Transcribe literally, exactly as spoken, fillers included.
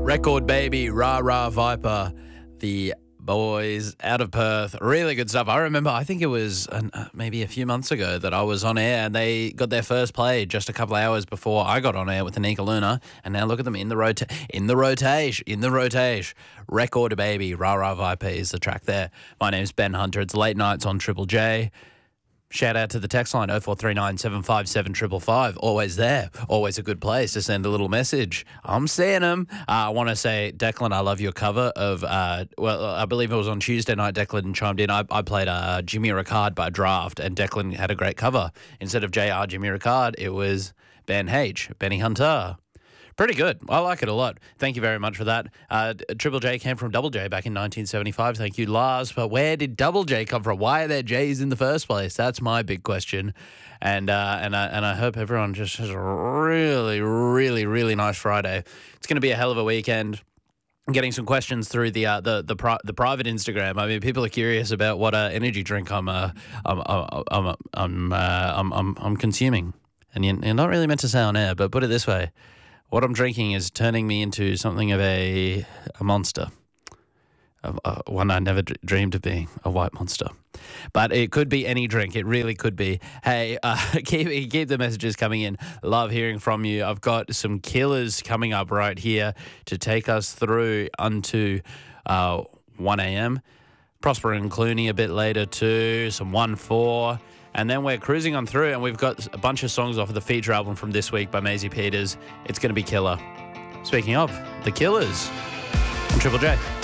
Record Baby, Rah Rah Viper, the boys out of Perth. Really good stuff. I remember, I think it was an, uh, maybe a few months ago that I was on air and they got their first play just a couple of hours before I got on air with Anika Luna. And now look at them in the rota- in the rotation, in the rotation. Record Baby, Rah Rah Viper is the track there. My name's Ben Hunter. It's late nights on Triple J. Shout out to the text line oh four three nine, seven five seven, five five five. Always there. Always a good place to send a little message. I'm seeing them. Uh, I want to say, Declan, I love your cover of, uh, well, I believe it was on Tuesday night, Declan chimed in. I, I played uh, Jimmy Ricard by Draft, and Declan had a great cover. Instead of J R Jimmy Ricard, it was Ben H, Benny Hunter. Pretty good. I like it a lot. Thank you very much for that. Uh, Triple J came from Double J back in nineteen seventy-five. Thank you, Lars. But where did Double J come from? Why are there J's in the first place? That's my big question. And uh, and I, and I hope everyone just has a really, really, really nice Friday. It's going to be a hell of a weekend. I'm getting some questions through the uh, the the, pri- the private Instagram. I mean, people are curious about what uh, energy drink I'm uh, I'm I'm I'm I'm, uh, I'm I'm I'm consuming. And you're not really meant to say on air, but put it this way. What I'm drinking is turning me into something of a a monster, uh, uh, one I never d- dreamed of being, a white monster. But it could be any drink. It really could be. Hey, uh, keep keep the messages coming in. Love hearing from you. I've got some killers coming up right here to take us through unto uh, one a.m. Prosper and Clooney a bit later too, some one four. And then we're cruising on through, and we've got a bunch of songs off of the feature album from this week by Maisie Peters. It's going to be killer. Speaking of, the Killers on Triple J.